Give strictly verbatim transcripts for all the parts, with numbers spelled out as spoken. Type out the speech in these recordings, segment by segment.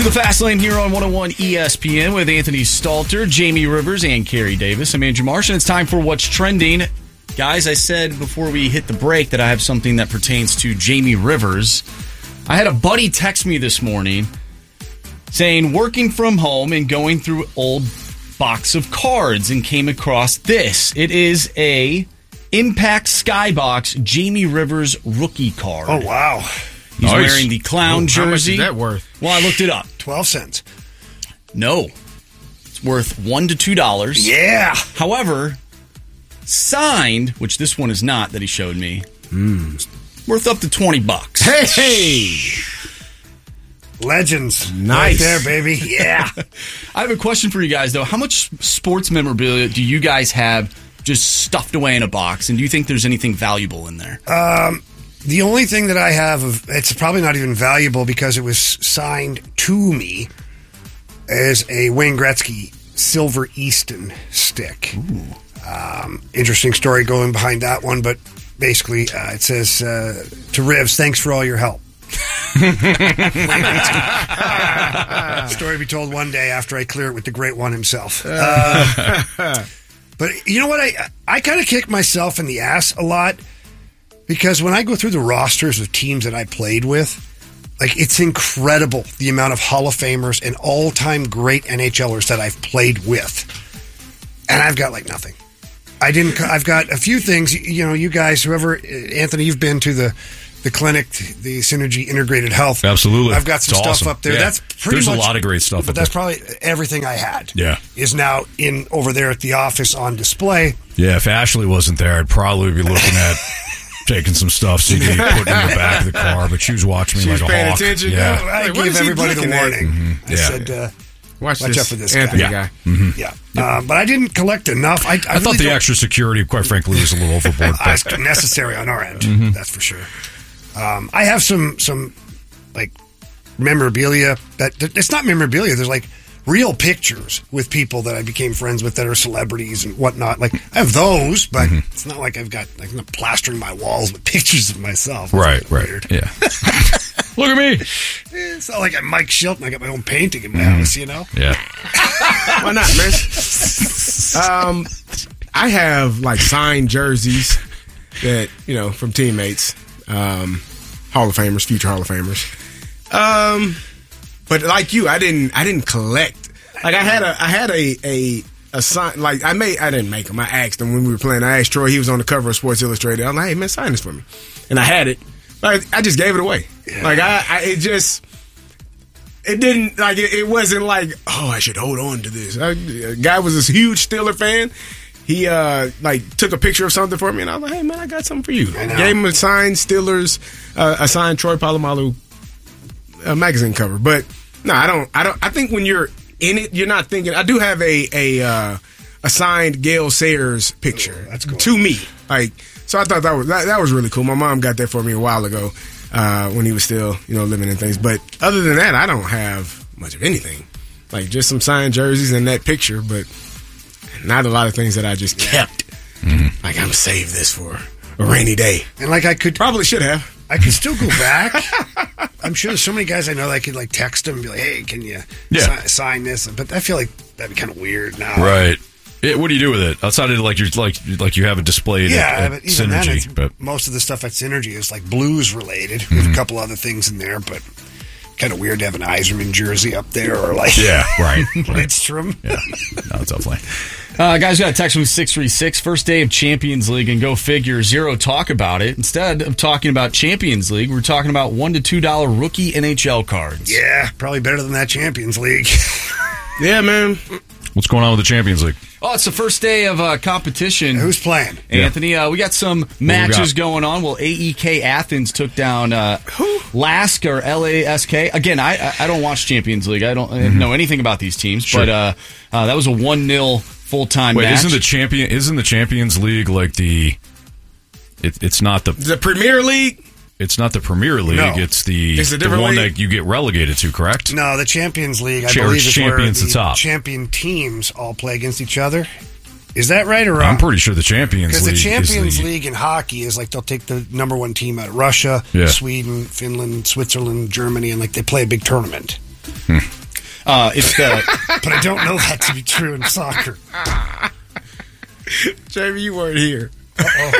The Fast Lane here on one oh one E S P N with Anthony Stalter, Jamie Rivers, and Carrie Davis. I'm Andrew Marsh, and it's time for What's Trending. Guys, I said before we hit the break that I have something that pertains to Jamie Rivers. I had a buddy text me this morning saying, working from home and going through old box of cards, and came across this. It is a Impact Skybox Jamie Rivers rookie card. Oh, wow. He's Nice. wearing the clown Ooh, jersey. How much is that worth? Well, I looked it up. twelve cents. No. It's worth one to two dollars. Yeah. However, signed, which this one is not that he showed me, Mm. worth up to twenty bucks. Hey, hey. Legends. Nice. Right there, baby. Yeah. I have a question for you guys, though. How much sports memorabilia do you guys have just stuffed away in a box? And do you think there's anything valuable in there? Um, the only thing that I have, of, it's probably not even valuable because it was signed to me, is a Wayne Gretzky Silver Easton stick. Um, interesting story going behind that one, but basically uh, it says, uh, to Rivs, thanks for all your help. Story to be told one day after I clear it with the great one himself. Uh, but you know what? I I kind of kick myself in the ass a lot because when I go through the rosters of teams that I played with, like, it's incredible the amount of Hall of Famers and all-time great NHLers that I've played with, and I've got like nothing. I didn't. I've got a few things. You know, you guys, whoever, Anthony, you've been to the. The clinic, the Synergy Integrated Health. Absolutely. I've got some It's stuff awesome. up there. Yeah. That's pretty There's much, a lot of great stuff But up that's there. probably everything I had. Yeah. Is now in over there at the office on display. Yeah, if Ashley wasn't there, I'd probably be looking at taking some stuff so you could put in the back of the car, but she was watching me She like was a paying hawk. attention. Yeah. I Like, what gave is he everybody the looking at? warning. Mhm. I Yeah. said, uh, Watch, watch this out for this Anthony guy. guy. Mm-hmm. Yeah. Uh, but I didn't collect enough. I, I, I really thought the don't- extra security, quite frankly, was a little overboard. Uh, it's necessary on our end. Mhm. That's for sure. Um, I have some some like memorabilia that, that it's not memorabilia. There's like real pictures with people that I became friends with that are celebrities and whatnot. Like, I have those, but Mm-hmm. it's not like I've got like I'm not plastering my walls with pictures of myself. That's Right, right. weird. Yeah. Look at me. It's not like I'm Mike Shilton. I got my own painting in my Mhm. house, you know. Yeah. Why not, man? um, I have like signed jerseys that, you know, from teammates, um, Hall of Famers, future Hall of Famers. Um, but like you, I didn't, I didn't collect. Like I had a, I had a, a, a sign. Like I made, I didn't make them. I asked him when we were playing. I asked Troy. He was on the cover of Sports Illustrated. I'm like, hey man, sign this for me. And I had it. Like I just gave it away. Yeah. Like I, I, it just. It didn't, like, it, it wasn't like, oh, I should hold on to this. I, a guy was this huge Steeler fan. He, uh, like, took a picture of something for me, and I was like, hey, man, I got something for you. I know. Gave him a signed Steelers, uh, a signed Troy Polamalu uh, magazine cover. But, no, I don't, I don't, I think when you're in it, you're not thinking, I do have a, a, uh, a signed Gale Sayers picture. Oh, that's cool. To me. Like, so I thought that was, that, that was really cool. My mom got that for me a while ago. Uh, when he was still, you know, living in things. But other than that, I don't have much of anything. Like just some signed jerseys and that picture, but not a lot of things that I just kept. Mm-hmm. Like I'm gonna save this for a rainy day. And like I could Probably should have. I could still go back. I'm sure there's so many guys I know that I could like text them and be like, hey, can you Yeah. si- sign this? But I feel like that'd be kind of weird now. Right. Yeah, what do you do with it? Outside of like you're like like you have it displayed Yeah, at, at but even then, Synergy, it's, but most of the stuff at Synergy is like blues related. We have a couple other things in there, but kind of weird to have an Yzerman jersey up there or like yeah, right. right. Lidstrom. Yeah, no, definitely. Uh, guys, got a text from six three six. First day of Champions League, and go figure, zero talk about it. Instead of talking about Champions League, we're talking about one to two dollar rookie N H L cards. Yeah, probably better than that Champions League. Yeah, man. What's going on with the Champions League? Oh, it's the first day of uh, competition. Who's playing? Anthony, uh, we got some we matches got? going on. Well, A E K Athens took down uh, Lask or L A S K. Again, I I I don't watch Champions League. I don't Mm-hmm. know anything about these teams, Sure. but uh, uh, that was a one nil full-time Wait, match. isn't the champion? Isn't the Champions League like the? It, it's not the. The Premier League. It's not the Premier League. No. It's the It's a the different one league? that you get relegated to. Correct? No, the Champions League, I Cha- or believe, is champions where the top. champion teams all play against each other. Is that right or wrong? I'm pretty sure the Champions Because League. the Champions is the, League in hockey is like they'll take the number one team out of Russia, Yeah. Sweden, Finland, Switzerland, Germany, and like they play a big tournament. Hmm. Uh, it's the, but I don't know that to be true in soccer. Jamie, you weren't here. Uh-oh.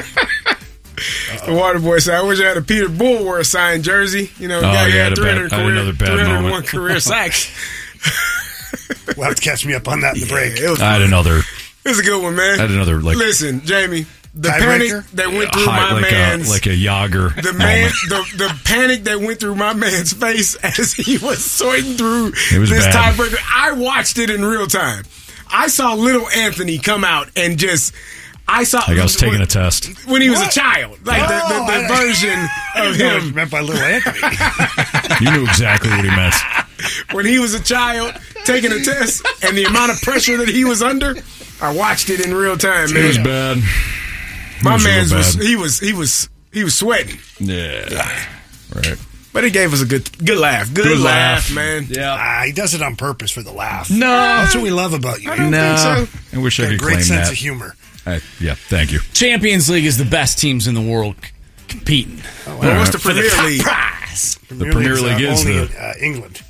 The water boy said, I wish I had a Peter Bullworth signed jersey. You know, the oh, guy who yeah, had three hundred, bad, career, another bad three hundred one moment. career sacks. We'll have to catch me up on that in the break. Yeah, it was, I had another. It was a good one, man. I had another, like. Listen, Jamie, the Tie panic breaker? that went through high, my like man's. A, like a Yager. The man, moment. the, the panic that went through my man's face as he was sorting through It was this bad. tiebreaker. I watched it in real time. I saw little Anthony come out and just. I saw. Like I was taking when, a test. when he was What? a child, like the, the, the Oh, I- version I of didn't know what you him meant by little Anthony. You knew exactly what he meant. when he was a child taking a test, and the amount of pressure that he was under. I watched it in real time, It man. was bad. It My was real man's was bad. he was he was he was sweating, Yeah. Right. but he gave us a good good laugh. Good, Good laugh, laugh. man. yeah. Ah, he does it on purpose for the laugh. No. That's what we love about you. I don't No. think so. I wish I Got a could great claim sense that. of humor. I, yeah, thank you. Champions League is the best teams in the world c- competing. Well, what's the For the Premier top League? prize. The Premier League's, League uh, is only the- in uh, England.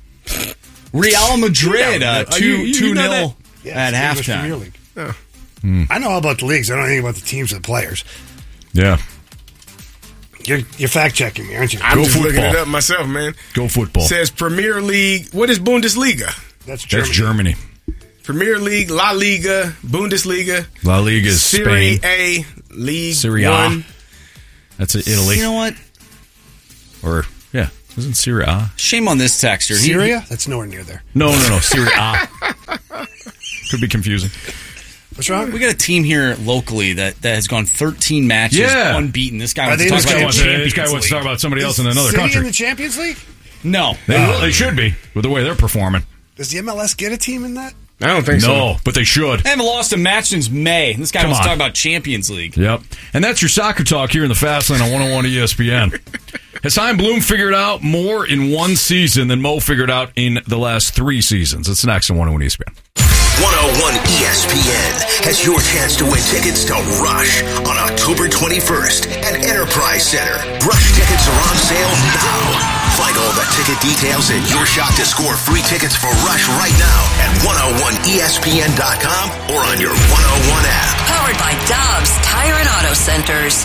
Real Madrid, Yeah, uh, uh, two you- you two know nil Yeah, at it's the English Premier halftime. League. Oh. I know all about the leagues. I don't know anything about the teams or the players. Yeah. You're, you're fact checking me, aren't you? I'm Go just looking football. it up myself, man. Go football. Says Premier League. What is Bundesliga? That's Germany. That's Germany. Premier League, La Liga, Bundesliga, La Liga is Serie Spain. A, League Serie A. One. That's Italy. You know what? Or, yeah, isn't Serie A? Shame on this texter. He- Syria? That's nowhere near there. No, no, no. Serie A. Could be confusing. What's wrong? We got a team here locally that, that has gone thirteen matches Yeah. unbeaten. This guy Are wants they to in talk the about the Wants to- Champions this guy wants to talk League. about somebody else in another City country. in the Champions League? No. They, they should be with the way they're performing. Does the M L S get a team in that? I don't think so. No, but they should. They haven't lost a match since May. This guy Come wants to on. talk about Champions League. Yep. And that's your soccer talk here in the Fast Lane on one oh one E S P N. Has Hein Bloom figured out more in one season than Mo figured out in the last three seasons? It's next on one oh one E S P N. one oh one E S P N has your chance to win tickets to Rush on October twenty-first at Enterprise Center. Rush tickets are on sale now. Find all the ticket details and your shot to score free tickets for Rush right now at one oh one E S P N dot com or on your one oh one app. Powered by Dobbs Tire and Auto Centers.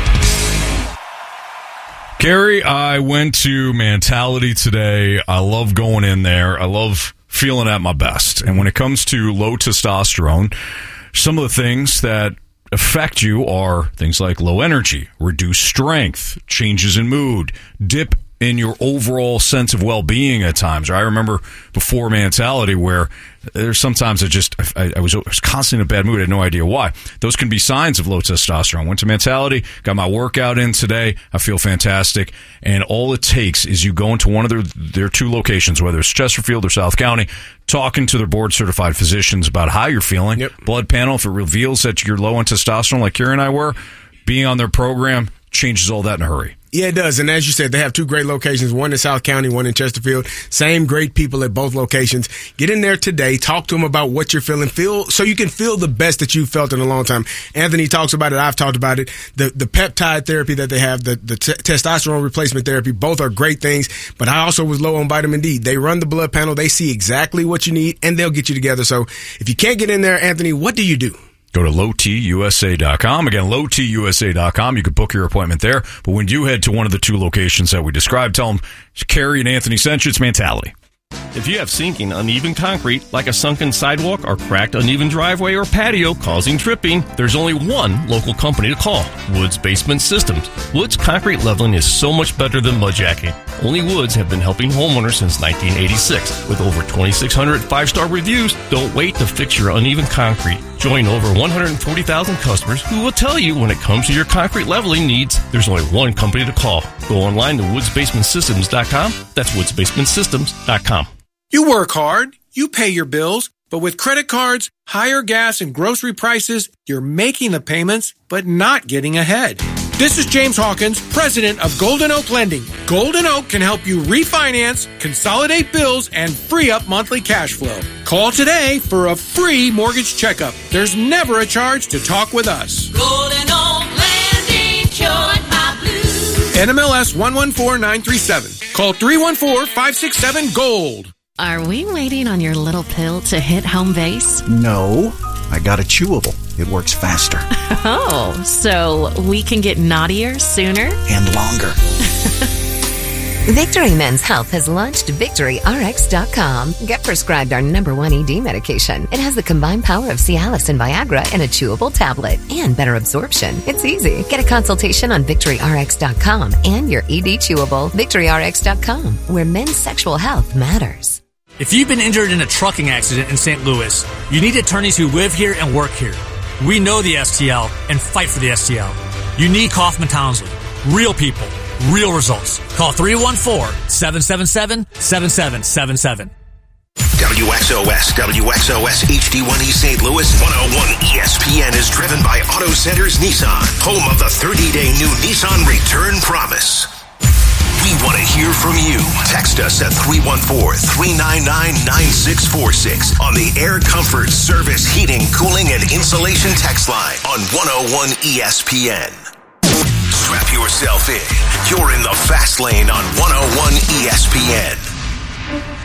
Gary, I went to Mentality today. I love going in there. I love feeling at my best. And when it comes to low testosterone, some of the things that affect you are things like low energy, reduced strength, changes in mood, dip in your overall sense of well-being at times. I remember before Mentality where there's sometimes I just, I, I, was, I was constantly in a bad mood. I had no idea why. Those can be signs of low testosterone. Went to Mentality, got my workout in today. I feel fantastic. And all it takes is you go into one of their, their two locations, whether it's Chesterfield or South County, talking to their board-certified physicians about how you're feeling. Yep. Blood panel, if it reveals that you're low on testosterone like Kira and I were, being on their program changes all that in a hurry. Yeah, it does. And as you said, they have two great locations, one in South County, one in Chesterfield. Same great people at both locations. Get in there today. Talk to them about what you're feeling. Feel so you can feel the best that you've felt in a long time. Anthony talks about it. I've talked about it. The the peptide therapy that they have, the, the t- testosterone replacement therapy, both are great things. But I also was low on vitamin D. They run the blood panel. They see exactly what you need, and they'll get you together. So if you can't get in there, Anthony, what do you do? Go to low t u s a dot com. Again, low t u s a dot com. You can book your appointment there. But when you head to one of the two locations that we described, tell them Carrie and Anthony sent you. It's Mentality. If you have sinking, uneven concrete, like a sunken sidewalk or cracked, uneven driveway or patio causing tripping, there's only one local company to call, Woods Basement Systems. Woods concrete leveling is so much better than mudjacking. Only Woods have been helping homeowners since nineteen eighty-six. With over twenty-six hundred five-star reviews, don't wait to fix your uneven concrete. Join over one hundred forty thousand customers who will tell you when it comes to your concrete leveling needs, there's only one company to call. Go online to woods basement systems dot com. That's woods basement systems dot com. You work hard, you pay your bills, but with credit cards, higher gas and grocery prices, you're making the payments, but not getting ahead. This is James Hawkins, president of Golden Oak Lending. Golden Oak can help you refinance, consolidate bills, and free up monthly cash flow. Call today for a free mortgage checkup. There's never a charge to talk with us. Golden Oak Landing, cured my blues. N M L S one one four nine three seven. Call Call three one four, five six seven, GOLD. Are we waiting on your little pill to hit home base? No, I got a chewable. It works faster. Oh, so we can get naughtier sooner? And longer. Victory Men's Health has launched Victory R X dot com. Get prescribed our number one E D medication. It has the combined power of Cialis and Viagra in a chewable tablet and better absorption. It's easy. Get a consultation on Victory R X dot com and your E D chewable. Victory R X dot com, where men's sexual health matters. If you've been injured in a trucking accident in Saint Louis, you need attorneys who live here and work here. We know the S T L and fight for the S T L. You need Kaufman Townsley. Real people. Real results. Call three one four, seven seven seven, seven seven seven seven. W X O S, W X O S H D one E Saint Louis, one oh one E S P N is driven by Auto Centers Nissan, home of the thirty-day new Nissan Return Promise. We want to hear from you. Text us at three one four, three nine nine, nine six four six on the Air Comfort Service Heating, Cooling, and Insulation text line on one oh one E S P N. Strap yourself in. You're in the fast lane on one oh one E S P N.